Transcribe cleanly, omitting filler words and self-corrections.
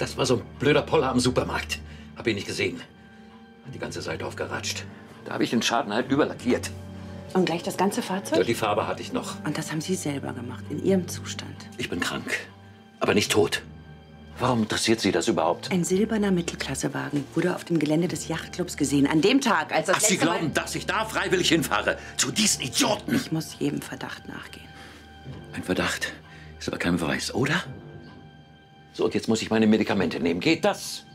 Das war so ein blöder Poller am Supermarkt. Hab ihn nicht gesehen. Hat die ganze Seite aufgeratscht. Da habe ich den Schaden halt überlackiert. Und gleich das ganze Fahrzeug? Ja, die Farbe hatte ich noch. Und das haben Sie selber gemacht, in Ihrem Zustand? Ich bin krank, aber nicht tot. Warum interessiert Sie das überhaupt? Ein silberner Mittelklassewagen wurde auf dem Gelände des Yachtclubs gesehen. An dem Tag, als das Ach, Sie glauben, dass ich da freiwillig hinfahre? Zu diesen Idioten? Ich muss jedem Verdacht nachgehen. Ein Verdacht ist aber kein Beweis, oder? So, und jetzt muss ich meine Medikamente nehmen. Geht das?